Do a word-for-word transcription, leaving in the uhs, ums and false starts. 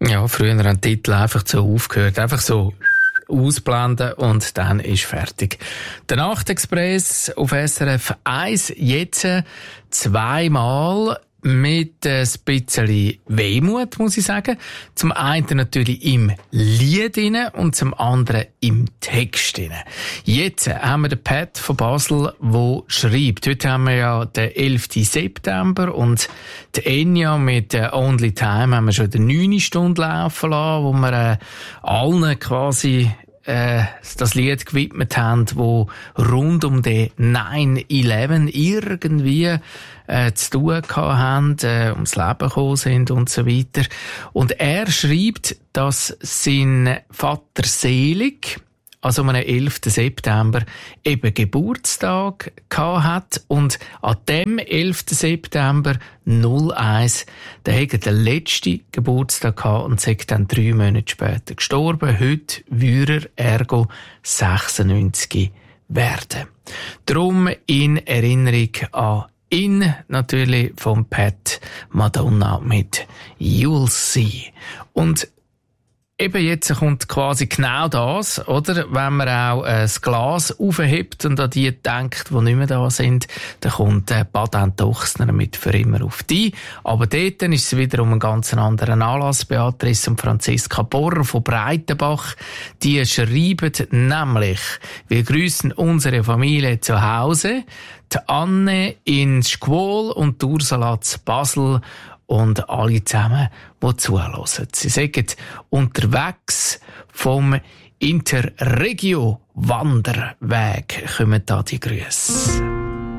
Ja, früher haben die Titel einfach so aufgehört, einfach so ausblenden und dann ist fertig. Der Nachtexpress auf S R F eins jetzt zweimal mit ein bisschen Wehmut, muss ich sagen. Zum einen natürlich im Lied rein und zum anderen im Text rein. Jetzt haben wir den Pat von Basel, der schreibt. Heute haben wir ja den elften September und die Enya mit Only Time haben wir schon die neunte Stunde laufen lassen, wo wir äh, allen quasi äh, das Lied gewidmet haben, wo rund um den nine eleven irgendwie äh, zu tun haben, äh, ums Leben gekommen sind und so weiter. Und er schreibt, dass sein Vater selig, also am elften September, eben Geburtstag gehabt hat. Und an dem elften September null eins, da hat er den letzten Geburtstag gehabt und sei dann drei Monate später gestorben. Heute würde er ergo sechsundneunzig werden. Darum in Erinnerung an ihn, natürlich vom Pat Madonna mit You'll See. Und eben jetzt kommt quasi genau das, oder? Wenn man auch äh, das Glas aufhebt und an die denkt, die nicht mehr da sind, dann kommt äh, Patent Ochsner mit «Für immer auf die». Aber dort ist es wieder um einen ganz anderen Anlass. Beatrice und Franziska Borrer von Breitenbach, die schreiben nämlich: «Wir grüßen unsere Familie zu Hause, die Anne in Schkwol und die Ursula zu Basel und alle zusammen, die zuhören. Sie sagen, unterwegs vom Interregio-Wanderweg kommen da die Grüße.»